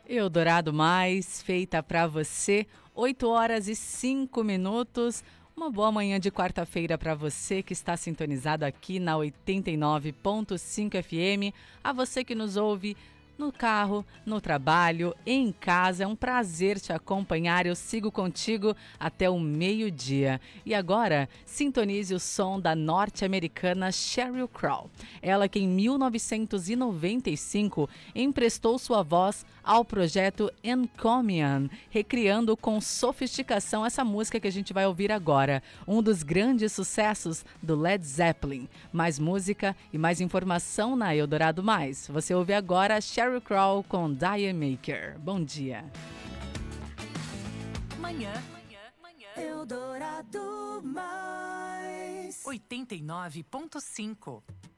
Eldorado Mais, feita para você, 8 horas e 5 minutos. Uma boa manhã de quarta-feira para você que está sintonizado aqui na 89.5 FM. A você que nos ouve no carro, no trabalho, em casa. É um prazer te acompanhar. Eu sigo contigo até o meio-dia. E agora, sintonize o som da norte-americana Sheryl Crow. Ela que em 1995 emprestou sua voz ao projeto Encomium, recriando com sofisticação essa música que a gente vai ouvir agora. Um dos grandes sucessos do Led Zeppelin. Mais música e mais informação na Eldorado Mais. Você ouve agora Sheryl Crow com Diane Maker. Bom dia. Manhã. Eldorado Mais 89.5.